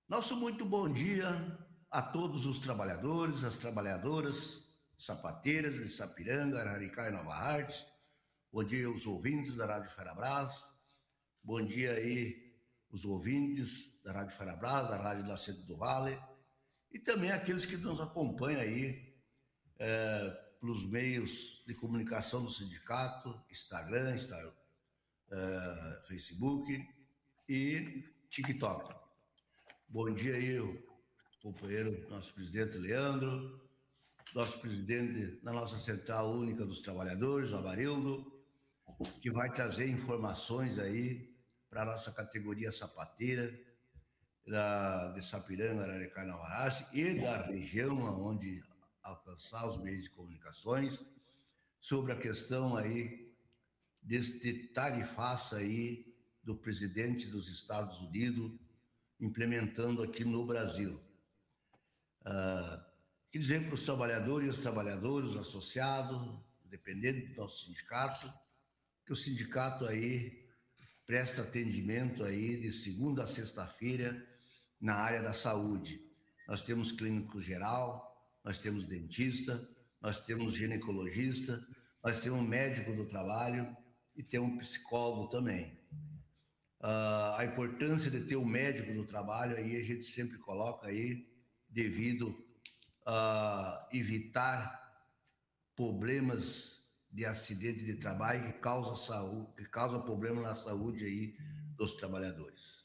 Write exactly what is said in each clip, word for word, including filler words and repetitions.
Nosso muito bom dia a todos os trabalhadores, as trabalhadoras, sapateiras de Sapiranga, Araricá e Nova Hartz. Bom dia aos ouvintes da Rádio Ferabras. Bom dia aí os ouvintes da Rádio Ferabras, da Rádio Nascente do Vale e também aqueles que nos acompanham aí é, pelos meios de comunicação do sindicato, Instagram, Insta, é, Facebook e TikTok. Bom dia aí, companheiro, nosso presidente Leandro, nosso presidente da nossa Central Única dos Trabalhadores, o Amarildo, que vai trazer informações aí para a nossa categoria sapateira, da, de Sapiranga, Araricá e Nova Hartz, e da região onde alcançar os meios de comunicações, sobre a questão aí deste tarifaço aí do presidente dos Estados Unidos implementando aqui no Brasil. Uh, quer dizer para os trabalhadores e os trabalhadores, os associados, dependendo do nosso sindicato, que o sindicato aí presta atendimento aí de segunda a sexta-feira na área da saúde. Nós temos clínico geral, nós temos dentista, nós temos ginecologista, nós temos médico do trabalho e temos um psicólogo também. Uh, a importância de ter um médico do trabalho aí a gente sempre coloca aí devido a evitar problemas de acidente de trabalho que causa saúde, que causa problema na saúde aí dos trabalhadores.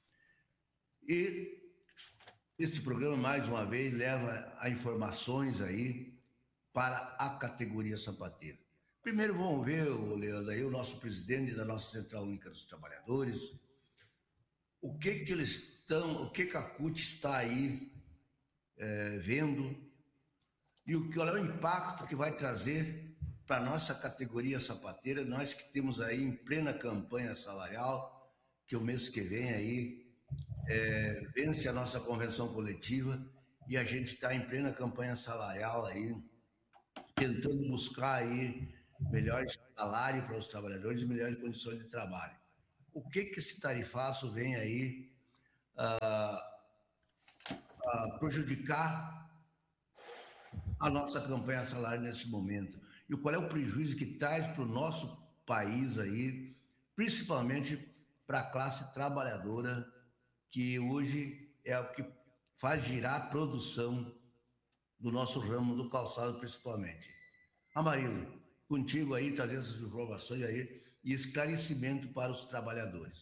E este programa mais uma vez leva a informações aí para a categoria sapateira. Primeiro vamos ver, Leandro, aí, o nosso presidente da nossa Central Única dos Trabalhadores, o que que eles estão, o que que a C U T está aí é, vendo e o que é o impacto que vai trazer para a nossa categoria sapateira, nós que temos aí em plena campanha salarial, que o mês que vem aí é, vence a nossa convenção coletiva e a gente está em plena campanha salarial aí, tentando buscar aí melhores salários para os trabalhadores e melhores condições de trabalho. O que que esse tarifaço vem aí a, a prejudicar a nossa campanha salarial nesse momento? E qual é o prejuízo que traz para o nosso país aí, principalmente para a classe trabalhadora, que hoje é o que faz girar a produção do nosso ramo do calçado, principalmente. Amarildo, contigo aí, trazer essas informações aí e esclarecimento para os trabalhadores.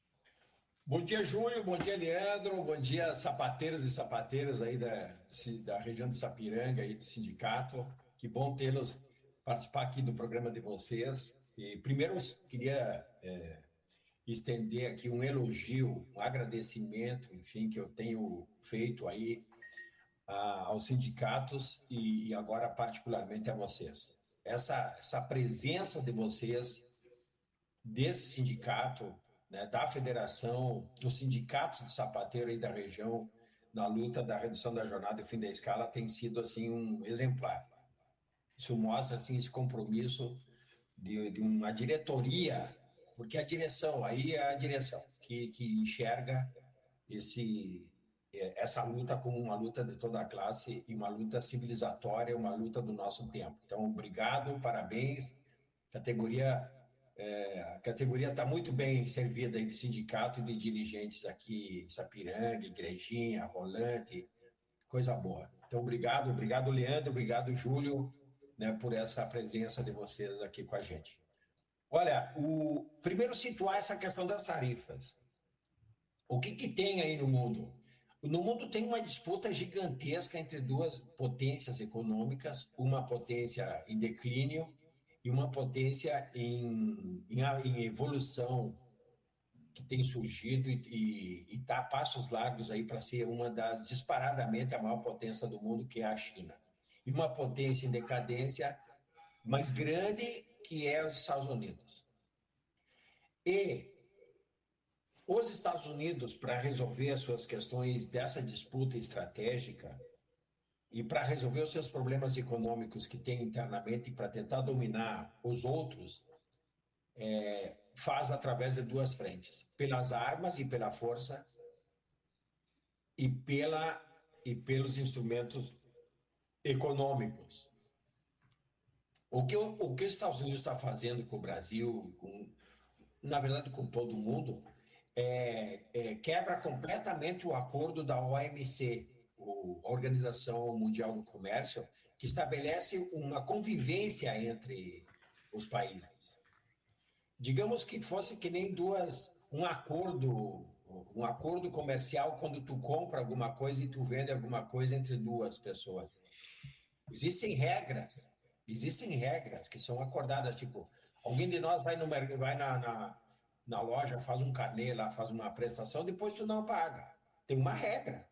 Bom dia, Júlio. Bom dia, Leandro. Bom dia, sapateiros e sapateiras aí da, da região de Sapiranga e do sindicato. Que bom tê-los participar aqui do programa de vocês. E primeiro, queria é, estender aqui um elogio, um agradecimento, enfim, que eu tenho feito aí a, aos sindicatos e, e agora particularmente a vocês. Essa, essa presença de vocês, desse sindicato, né, da federação, dos sindicatos de sapateiro aí da região, na luta da redução da jornada e fim da escala, tem sido, assim, um exemplar. Isso mostra, assim, esse compromisso de, de uma diretoria, porque a direção, aí é a direção que, que enxerga esse, essa luta como uma luta de toda a classe e uma luta civilizatória, uma luta do nosso tempo. Então, obrigado, parabéns, categoria... É, a categoria está muito bem servida aí de sindicato e de dirigentes aqui em Sapiranga, Igrejinha, Rolante, coisa boa. Então, obrigado, obrigado, Leandro, obrigado, Júlio, né, por essa presença de vocês aqui com a gente. Olha, o, primeiro situar essa questão das tarifas. O que, que tem aí no mundo? No mundo tem uma disputa gigantesca entre duas potências econômicas, uma potência em declínio e uma potência em, em, em evolução que tem surgido e está a passos largos aí para ser uma das, disparadamente, a maior potência do mundo, que é a China. E uma potência em decadência mais grande, que é os Estados Unidos. E os Estados Unidos, para resolver as suas questões dessa disputa estratégica, e para resolver os seus problemas econômicos que tem internamente, para tentar dominar os outros, é, faz através de duas frentes, pelas armas e pela força, e, pela, e pelos instrumentos econômicos. O que, o, o que os Estados Unidos está fazendo com o Brasil, com, na verdade com todo mundo, é, é, quebra completamente o acordo da O M C, a Organização Mundial do Comércio, que estabelece uma convivência entre os países. Digamos que fosse que nem duas, um acordo, um acordo comercial quando tu compra alguma coisa e tu vende alguma coisa entre duas pessoas. Existem regras, existem regras que são acordadas, tipo, alguém de nós vai, no, vai na, na, na loja, faz um carnê lá, faz uma prestação, depois tu não paga. Tem uma regra.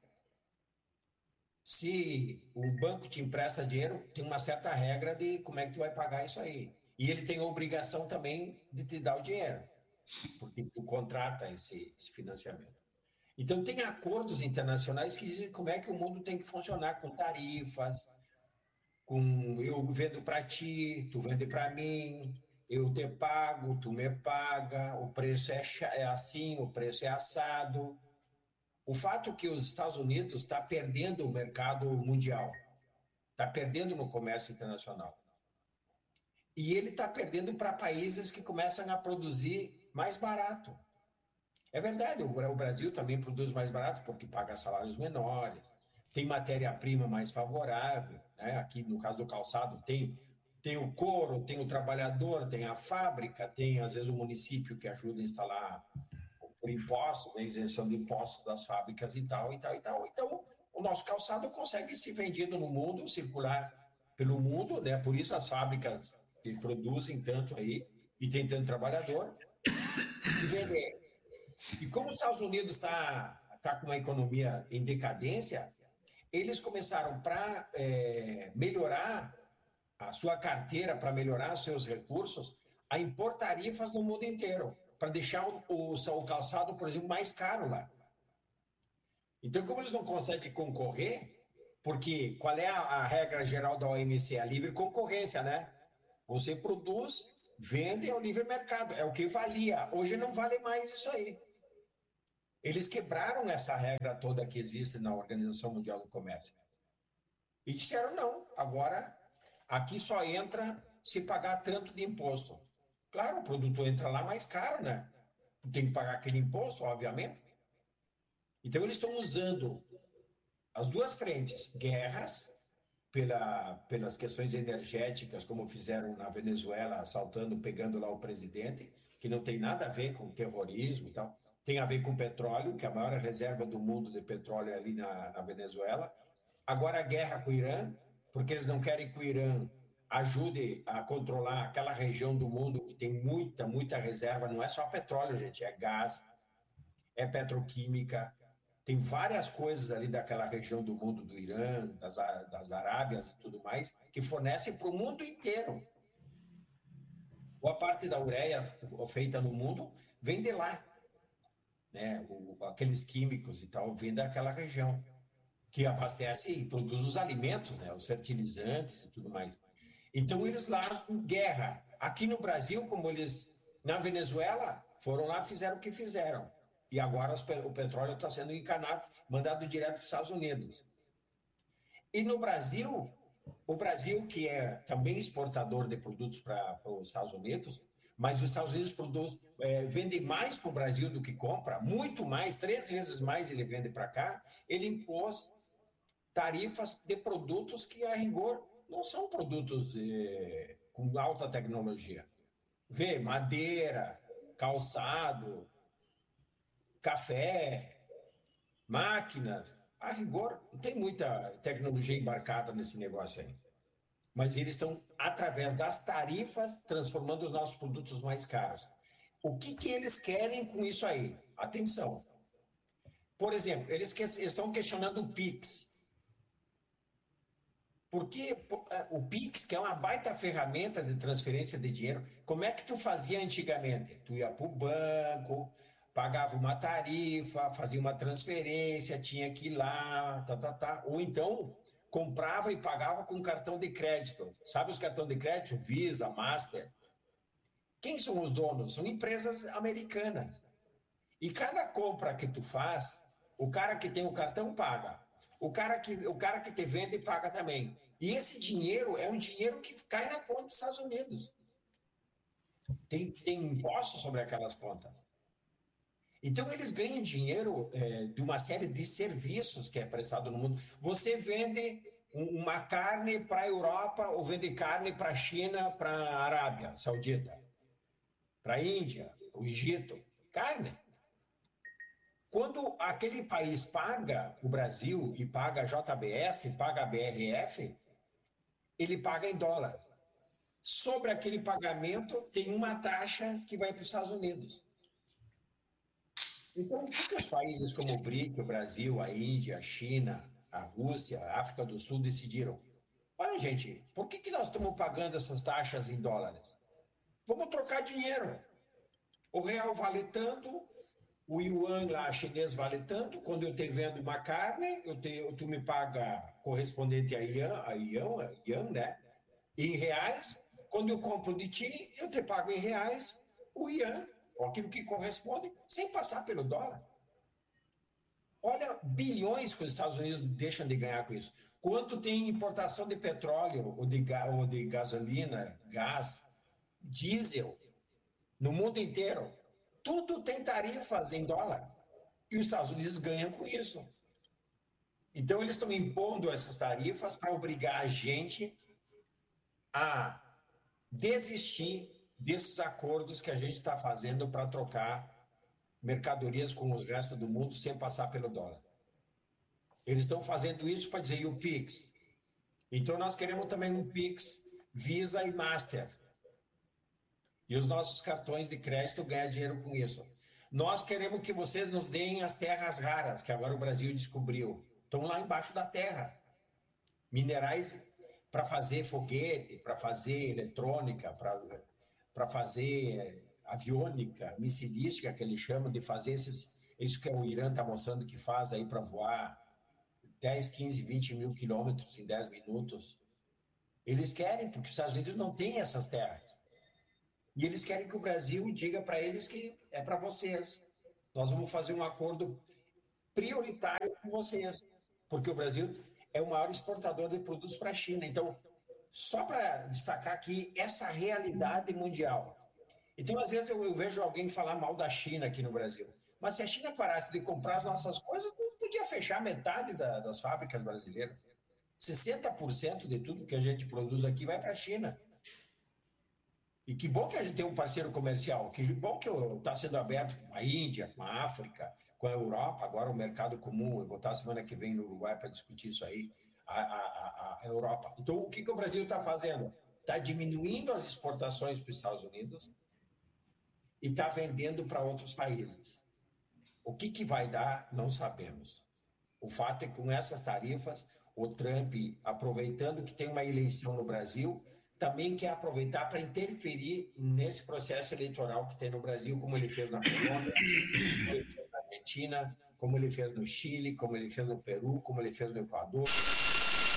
Se o banco te empresta dinheiro, tem uma certa regra de como é que tu vai pagar isso aí. E ele tem a obrigação também de te dar o dinheiro, porque tu contrata esse, esse financiamento. Então, tem acordos internacionais que dizem como é que o mundo tem que funcionar, com tarifas, com eu vendo para ti, tu vende para mim, eu te pago, tu me paga, o preço é, é assim, o preço é assado. O fato é que os Estados Unidos está perdendo o mercado mundial, está perdendo no comércio internacional. E ele está perdendo para países que começam a produzir mais barato. É verdade, o Brasil também produz mais barato porque paga salários menores, tem matéria-prima mais favorável, né? Aqui no caso do calçado tem, tem o couro, tem o trabalhador, tem a fábrica, tem às vezes o município que ajuda a instalar por impostos, né? Isenção de impostos das fábricas e tal, e tal, e tal. Então, o nosso calçado consegue ser vendido no mundo, circular pelo mundo, né? Por isso as fábricas que produzem tanto aí, e tem tanto trabalhador, e vender. E como os Estados Unidos está tá com uma economia em decadência, eles começaram para é, melhorar a sua carteira, para melhorar os seus recursos, a impor tarifas no mundo inteiro, para deixar o, o, o calçado, por exemplo, mais caro lá. Então, como eles não conseguem concorrer, porque qual é a, a regra geral da O M C? A livre concorrência, né? Você produz, vende ao livre mercado, é o que valia. Hoje não vale mais isso aí. Eles quebraram essa regra toda que existe na Organização Mundial do Comércio. E disseram, não, agora aqui só entra se pagar tanto de imposto. Claro, o produto entra lá mais caro, né? Tem que pagar aquele imposto, obviamente. Então, eles estão usando as duas frentes, guerras, pela, pelas questões energéticas, como fizeram na Venezuela, assaltando, pegando lá o presidente, que não tem nada a ver com terrorismo e tal. Tem a ver com petróleo, que é a maior reserva do mundo de petróleo é ali na, na Venezuela. Agora a guerra com o Irã, porque eles não querem que o Irã ajude a controlar aquela região do mundo que tem muita, muita reserva. Não é só petróleo, gente, é gás, é petroquímica. Tem várias coisas ali daquela região do mundo, do Irã, das, das Arábias e tudo mais, que fornecem para o mundo inteiro. Boa parte da ureia feita no mundo vem de lá. Né? O, aqueles químicos e tal, vêm daquela região, que abastece e produz os alimentos, né? Os fertilizantes e tudo mais. Então, eles lá, em guerra. Aqui no Brasil, como eles, na Venezuela, foram lá, fizeram o que fizeram. E agora os, o petróleo está sendo encanado, mandado direto para os Estados Unidos. E no Brasil, o Brasil, que é também exportador de produtos para os Estados Unidos, mas os Estados Unidos produz, é, vende mais para o Brasil do que compra, muito mais, três vezes mais ele vende para cá, ele impôs tarifas de produtos que, a rigor, não são produtos é, com alta tecnologia. Vê, madeira, calçado, café, máquinas, a rigor, não tem muita tecnologia embarcada nesse negócio aí. Mas eles estão, através das tarifas, transformando os nossos produtos mais caros. O que, que eles querem com isso aí? Atenção. Por exemplo, eles que, estão questionando o Pix. Porque o Pix, que é uma baita ferramenta de transferência de dinheiro, como é que tu fazia antigamente? Tu ia para o banco, pagava uma tarifa, fazia uma transferência, tinha que ir lá, tá, tá, tá. Ou então comprava e pagava com cartão de crédito. Sabe os cartões de crédito? Visa, Master. Quem são os donos? São empresas americanas. E cada compra que tu faz, O cara que tem o cartão paga. O cara que, o cara que te vende paga também. E esse dinheiro é um dinheiro que cai na conta dos Estados Unidos. Tem, tem impostos sobre aquelas contas. Então, eles ganham dinheiro é, de uma série de serviços que é prestado no mundo. Você vende um, uma carne para a Europa ou vende carne para a China, para a Arábia Saudita, para a Índia, o Egito. Carne. Quando aquele país paga o Brasil e paga a J B S, paga a B R F, ele paga em dólar. Sobre aquele pagamento, tem uma taxa que vai para os Estados Unidos. Então, o que os países como o B R I C, o Brasil, a Índia, a China, a Rússia, a África do Sul decidiram? Olha, gente, por que, que nós estamos pagando essas taxas em dólares? Vamos trocar dinheiro. O real vale tanto, o yuan lá chinês vale tanto. Quando eu te vendo uma carne, eu te, tu me paga correspondente a yuan, a yuan, a yuan, né? Em reais. Quando eu compro de ti, eu te pago em reais o yuan, aquilo que corresponde, sem passar pelo dólar. Olha, bilhões que os Estados Unidos deixam de ganhar com isso. Quanto tem importação de petróleo, ou de, ou de gasolina, gás, diesel, no mundo inteiro. Tudo tem tarifas em dólar. E os Estados Unidos ganham com isso. Então, eles estão impondo essas tarifas para obrigar a gente a desistir desses acordos que a gente está fazendo para trocar mercadorias com o resto do mundo sem passar pelo dólar. Eles estão fazendo isso para dizer, e o Pix? Então, nós queremos também um Pix, Visa e Master. E os nossos cartões de crédito ganham dinheiro com isso. Nós queremos que vocês nos deem as terras raras, que agora o Brasil descobriu. Estão lá embaixo da terra. Minerais para fazer foguete, para fazer eletrônica, para fazer aviônica, missilística, que eles chamam de fazer esses, isso que o Irã está mostrando que faz aí para voar dez, quinze, vinte mil quilômetros em dez minutos. Eles querem, porque os Estados Unidos não têm essas terras. E eles querem que o Brasil diga para eles que é para vocês. Nós vamos fazer um acordo prioritário com vocês, porque o Brasil é o maior exportador de produtos para a China. Então, só para destacar aqui essa realidade mundial. Então, às vezes, eu, eu vejo alguém falar mal da China aqui no Brasil. Mas se a China parasse de comprar as nossas coisas, não podia fechar metade da, das fábricas brasileiras. sessenta por cento de tudo que a gente produz aqui vai para a China. E que bom que a gente tem um parceiro comercial, que bom que está sendo aberto com a Índia, com a África, com a Europa, agora o mercado comum. Eu vou estar semana que vem no Uruguai para discutir isso aí, a, a, a Europa. Então, o que, que o Brasil está fazendo? Está diminuindo as exportações para os Estados Unidos e está vendendo para outros países. O que, que vai dar, não sabemos. O fato é que com essas tarifas, o Trump, aproveitando que tem uma eleição no Brasil, também quer aproveitar para interferir nesse processo eleitoral que tem no Brasil, como ele fez na Colômbia, como ele fez na Argentina, como ele fez no Chile, como ele fez no Peru, como ele fez no Equador.